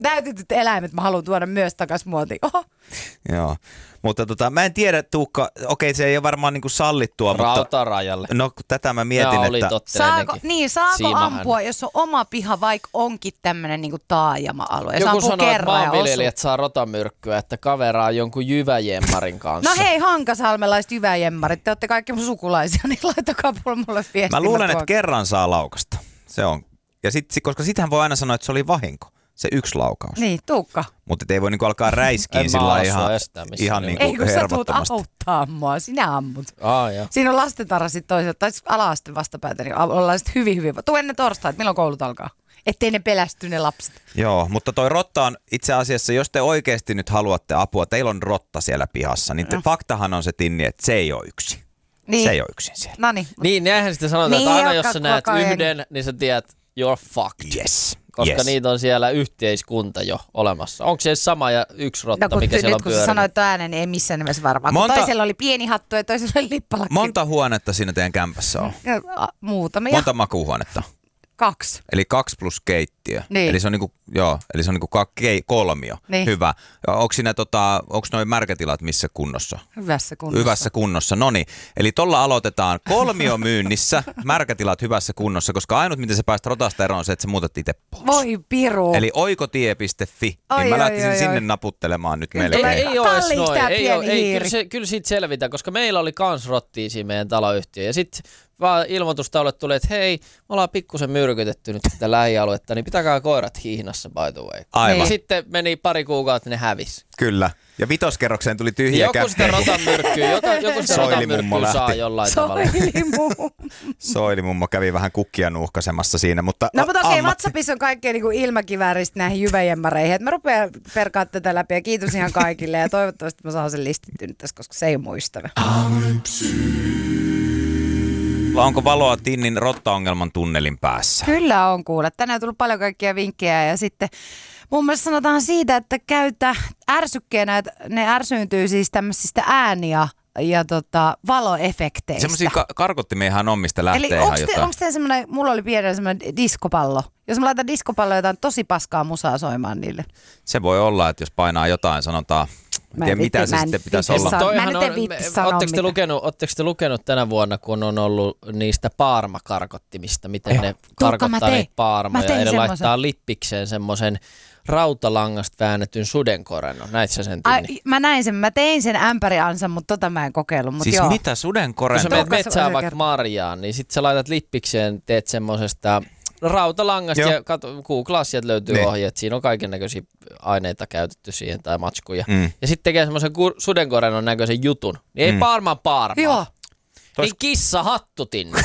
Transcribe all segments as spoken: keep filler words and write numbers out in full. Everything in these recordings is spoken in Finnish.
Täytetyt eläimet mä haluan tuoda myös takas muotiin. Oho. Joo, mutta tota, mä en tiedä, Tuukka, okei se ei ole varmaan niinku sallittua, Rautarajalle. mutta no tätä mä mietin, oli että... Saako, niin, saako Siimahän. ampua, jos on oma piha, vaikka onkin tämmönen niinku taajama-alue? Joku sanoo, että maanviljelijät saa rotamyrkkyä, että kaveraa jonkun jyväjemmarin kanssa. No hei, Hankasalmelaiset jyväjemmarit, te olette kaikki mun sukulaisia, niin laittakaa mulle viestiä. Mä luulen, että kerran saa laukasta. Se on. Ja sit, koska sitähän voi aina sanoa, että se oli vahinko. Se yksi laukaus. Niin, Tuukka. Mutta ei voi niinku alkaa räiskiin sillä ihan, ihan niinku ei, kun sä tuut hervottomasti. auttaa mua, sinä ammut. Aa, joo. Siinä on lastentarhasit toiselta, tai ala-aste vastapäätä, niin ollaan sitten hyvin, hyvin. Tuu ennen torstaita, milloin koulut alkaa? Ettei ne pelästy ne lapset. Joo, mutta toi rotta on itse asiassa, jos te oikeasti nyt haluatte apua, teillä on rotta siellä pihassa, niin te, no. faktahan on se, Tinni, että se ei ole yksin. Niin. Se ei ole yksin siellä. Noniin. Niin, näinhän sitten sanotaan, niin, että aina jos sä näet kokoen. yhden, niin sä tiedät, you're fucked. Yes. Koska yes. niitä on siellä yhteiskunta jo olemassa. Onko se sama ja yksi rotta, no, mikä siellä on nyt kun pyörinyt? sä sanoit ääneen, niin ei missään nimessä varmaan. Monta, toisella oli pieni hattu ja toisella oli lippalakki. Monta huonetta siinä teidän kämpässä on? Muutamia. Monta makuuhuonetta? Kaksi. Eli kaksi plus keittiö. Niin. Eli se on niinku, joo, eli se on niinku kei, kolmio. Niin. Hyvä. Onko siinä tota, onko noi märkätilat missä kunnossa? Hyvässä kunnossa. Hyvässä kunnossa. Noniin. Eli tolla aloitetaan kolmio myynnissä, märkätilat hyvässä kunnossa, koska ainut miten sä pääst rotasta eroon on se, että sä muutat itse pois. Voi piru. Eli oikotie piste fi. Oi, niin mä oi, lähtisin oi, sinne oi. naputtelemaan nyt Ei, melkein. ei ole edes Kalliiksi tää noin. Ei, pieni ole, ei, hiiri. kyllä, se, kyllä siitä selvitään, koska meillä oli kans rottia siinä meidän taloyhtiö. Ja sitten vaan ilmoitustaululle tuli, että hei, me ollaan pikkusen myrkytetty nyt tätä lähialuetta, niin pitäkää koirat hihnassa by the way. Aivan. Ja sitten meni pari kuukautta, ne hävisi. Kyllä. Ja vitoskerrokseen tuli tyhjä Joku sitä rotan myrkkyä, joku, joku sitä rotan myrkkyä saa jollain tavalla. Soilimummo. Soilimummo kävi vähän kukkia nuuhkasemassa siinä, mutta No mutta okei, ammatti. WhatsAppissa on kaikkea niin ilmäkivääristä näihin jyväjemmareihin. Et mä rupean perkaa tätä läpi ja kiitos ihan kaikille ja toivottavasti mä saan sen listittynyt tässä, koska se ei ole muistava. Onko valoa Tinnin rottaongelman tunnelin päässä? Kyllä on kuule. Tänään on tullut paljon kaikkia vinkkejä ja sitten mun mielestä sanotaan siitä, että käytä ärsykkeenä, että ne ärsyyntyy siis tämmöisistä ääniä ja tota, valoefekteistä. Semmoisia ka- karkottimiehän on, mistä lähtee Eli ihan onko te, jotain. onko teillä semmoinen, mulla oli pienellä semmoinen diskopallo. Jos mä laitan diskopalloa jotain tosi paskaa musaa soimaan niille. Se voi olla, että jos painaa jotain, sanotaan, Mä tiedä, en mitä vitti- se mä en sitten pitäisi vitti olla. sanoa. Toihan Mä nyt en on- viitti me- sanoa Ootteko te, mitään. lukenut, ootteko te lukenut tänä vuonna, kun on ollut niistä paarmakarkottimista, miten Joo. ne Tuukka, mä karkottaa tein. niitä paarmoja Mä tein ja ne semmosen. laittaa lippikseen semmoisen rautalangasta väännetyn sudenkorennon. Näit sä sen, Ai, Tinni? mä näin sen, mä tein sen ämpäriansan, mutta tota mä en kokeillut. Mut Siis joo. mitä Kun sudenkoren? sä menet Tuukka, se metsään voisi vaikka kertoa. marjaan, niin sit sä laitat lippikseen, teet semmosesta rautalangasta Joo. ja kato, Googlaa, sieltä löytyy Niin. ohjeet. Siinä on kaiken näköisiä aineita käytetty siihen tai matskuja. Mm. Ja sitten tekee semmoisen ku- sudenkorennon näköisen jutun. Niin ei Mm. paarmaa paarmaa. Joo. Niin kissahattu, Tinni.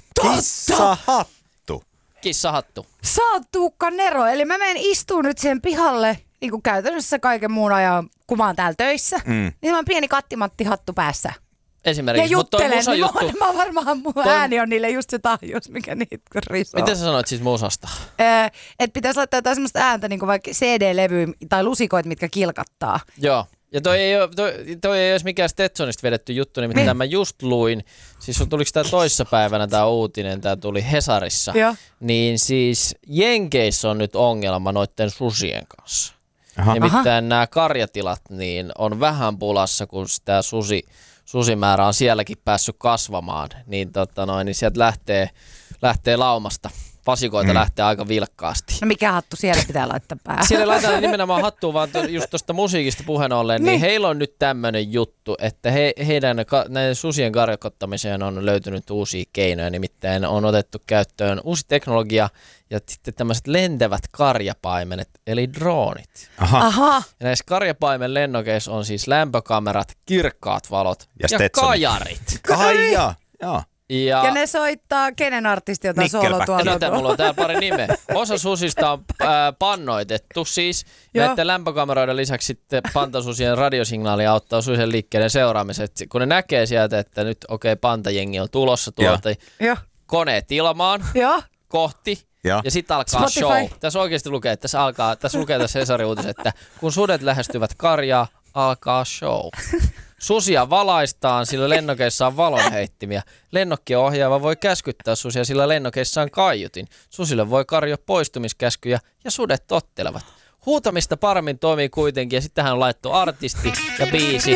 Kissahattu. Kissahattu. Sä oot Tuukka Nero, eli mä menen istuun nyt siihen pihalle, niin kuin käytännössä kaiken muun ajan, kun mä oon täällä töissä. Mm. Niin mä oon pieni kattimatti hattu päässä. Ja Esimerkiksi. Mut toi juttelen, niin mä, musajuttu. mä varmaan mun Toi- ääni on niille just se tahjus, mikä niitä risoo. Miten sä sanoit siis musasta? Öö, että pitäisi laittaa jotain semmoista ääntä, niin kuin vaikka C D-levyä tai lusikoita, mitkä kilkattaa. Joo. Ja toi ei ole, toi, toi ei olisi mikään Stetsonista vedetty juttu, nimittäin Niin. mä just luin, siis tuliko tämä toissapäivänä tämä uutinen, tämä tuli Hesarissa, Joo. niin siis Jenkeissä on nyt ongelma noitten susien kanssa. Aha. Nimittäin nämä karjatilat niin on vähän pulassa, kun tämä susi, susimäärä on sielläkin päässyt kasvamaan, niin, tota noin, niin sieltä lähtee, lähtee laumasta. Vasikoita mm. lähtee aika vilkkaasti. No mikä hattu siellä pitää laittaa päähän? Siellä laitetaan nimenomaan hattuun, vaan to, just tuosta musiikista puheen ollen, niin. Niin. niin heillä on nyt tämmöinen juttu, että he, heidän näiden susien karkottamiseen on löytynyt uusia keinoja, nimittäin on otettu käyttöön uusi teknologia ja sitten tämmöiset lentävät karjapaimenet, eli droonit. Aha. Aha. Ja näissä karjapaimen lennokeissa on siis lämpökamerat, kirkkaat valot Ja ja, ja Stetsonit. kajarit. Ai jaa. Joo. Ja, Ja ne soittaa kenen artisti, jota Nickelback. no, soolotuotantoa. tää, mulla on tää pari nimeä. Osa susista on ää, pannoitettu siis. Joo. Näiden lämpökameroiden lisäksi sitten pantasusien radiosignaali auttaa susien liikkeiden seuraamiseen. Kun ne näkee sieltä, että nyt okei, okay, pantajengi on tulossa tuolta, Joo. koneet ilmaan Joo. kohti. Ja, Ja sitten alkaa Spotify. show. Tässä oikeasti lukee, että tässä, alkaa, tässä lukee tässä Hesarin uutis, että kun sudet lähestyvät karjaa, alkaa show. Susia valaistaan, sillä lennokeissa on valonheittimiä. Lennokkia ohjaava voi käskyttää susia, sillä lennokeissa on kaiutin. Susille voi karjo poistumiskäskyjä ja sudet tottelevat. Huutamista paremmin toimii kuitenkin, ja sitten hän on laittu artisti ja biisi.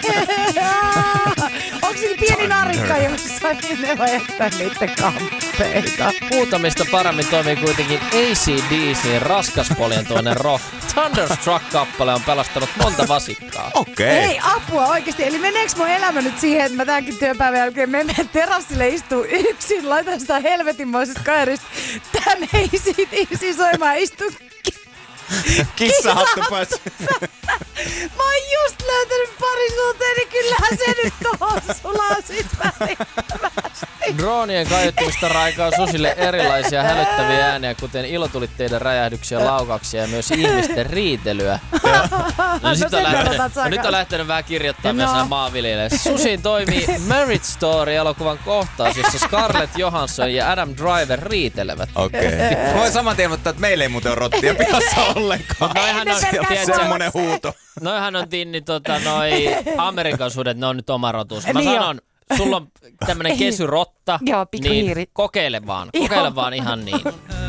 Onko sillä pieni narikka jossain, niin ne voi jättää niiden kamppeita? Huutamista paremmin toimii kuitenkin A C D C:n raskaspolientoinen rock. Thunderstruck-kappale on pelastanut monta vasikkaa. Okei. Okay. Ei apua oikeesti. Eli meneekö mun elämä nyt siihen, että mä tämänkin työpäivän jälkeen menen terassille istuu yksin, laitan sitä helvetinmoisesta kairista tän ei siitä isi soimaan ja istun Kissahattu pois. Mä oon just löytänyt parisuuteen, niin kyllähän se nyt tohon sulaa sit välittömästi. Droonien kaiuttimista raikaa susille erilaisia hälyttäviä ääniä, kuten ilotulitteiden räjähdyksiä, laukauksia ja myös ihmisten riitelyä. No, sit on lähtenyt, no, nyt on lähtenyt vähän kirjoittaa no. myös nämä maanviljelijät. Susiin toimii Marriage Story-elokuvan kohtaus, jossa Scarlett Johansson ja Adam Driver riitelevät. Okei. Okay. Voin saman tien, mutta meillä ei muuten ole rottia pihassa ollenkaan. Noihän on semmonen huuto. Noihan on Tinni, tota, noi Amerikan sudet, ne on nyt oma rotus. Mä sanon, sulla on tämmönen kesyrotta, Joo, niin kokeile vaan. Kokeile vaan ihan niin.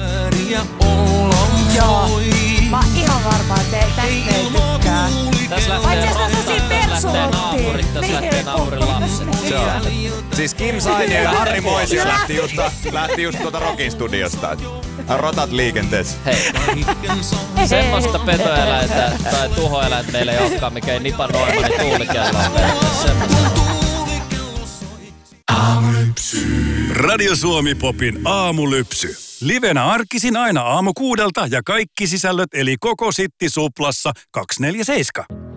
Joo, mä oon ihan varma, että tästä ei tykkää. Tässä lähtee rotta, tässä lähtee naapurit, tässä lähtee naapurin lapset. Siis Kim Sainio ja Harri Moisio lähti just, lähti just tuota Rockin studiosta. Rotat liikenteessä. Hei. Semmoista petoeläintä tai tuhoeläintä meillä ei olekaan, mikä ei Nipa Noimanin tuulikello on periaatteessa semmoista. Radio Suomi Popin aamulypsy. Livenä arkisin aina aamu kuudelta ja kaikki sisällöt eli koko Sitti Suplassa kaksikymmentäneljä seitsemän.